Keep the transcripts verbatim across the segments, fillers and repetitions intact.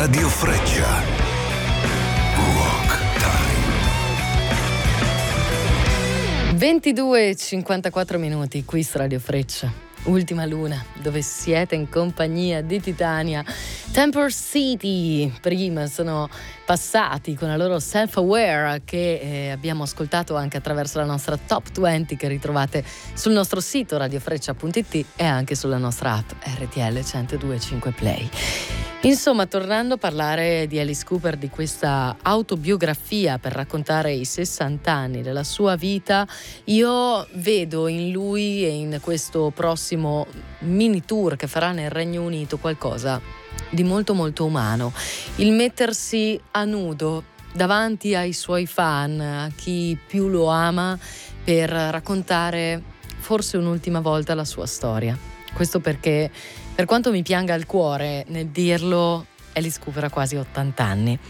Radio Freccia. Rock Time. ventidue e cinquantaquattro minuti qui su Radio Freccia. Ultima luna, dove siete in compagnia di Titania. Temple City prima sono passati con la loro Self-Aware, che eh, abbiamo ascoltato anche attraverso la nostra Top venti, che ritrovate sul nostro sito radiofreccia punto it e anche sulla nostra app R T L centodue e cinque Play. Insomma, tornando a parlare di Alice Cooper, di questa autobiografia per raccontare i sessanta anni della sua vita, io vedo in lui e in questo prossimo mini tour che farà nel Regno Unito qualcosa di molto molto umano. Il mettersi a nudo davanti ai suoi fan, a chi più lo ama, per raccontare forse un'ultima volta la sua storia. Questo perché, per quanto mi pianga il cuore nel dirlo, Alice Cooper ha quasi ottanta anni.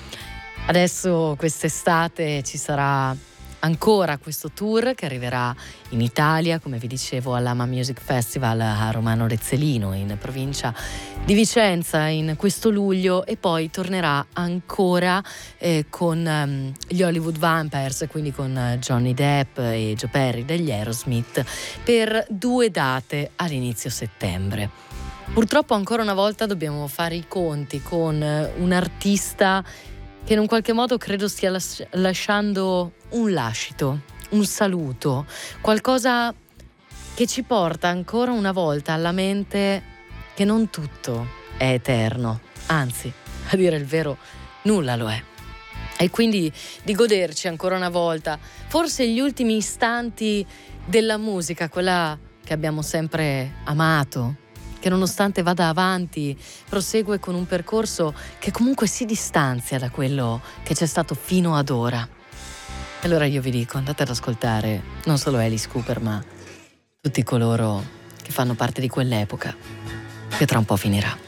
Adesso quest'estate ci sarà ancora questo tour che arriverà in Italia, come vi dicevo, all'Ama Music Festival a Romano Rezzolino, in provincia di Vicenza, in questo luglio, e poi tornerà ancora eh, con um, gli Hollywood Vampires, quindi con uh, Johnny Depp e Joe Perry degli Aerosmith, per due date all'inizio settembre. Purtroppo ancora una volta dobbiamo fare i conti con uh, un artista che in un qualche modo credo stia las- lasciando un lascito, un saluto, qualcosa che ci porta ancora una volta alla mente che non tutto è eterno, anzi, a dire il vero, nulla lo è. E quindi di goderci ancora una volta forse gli ultimi istanti della musica, quella che abbiamo sempre amato, che nonostante vada avanti prosegue con un percorso che comunque si distanzia da quello che c'è stato fino ad ora. Allora io vi dico, andate ad ascoltare non solo Alice Cooper, ma tutti coloro che fanno parte di quell'epoca che tra un po' finirà.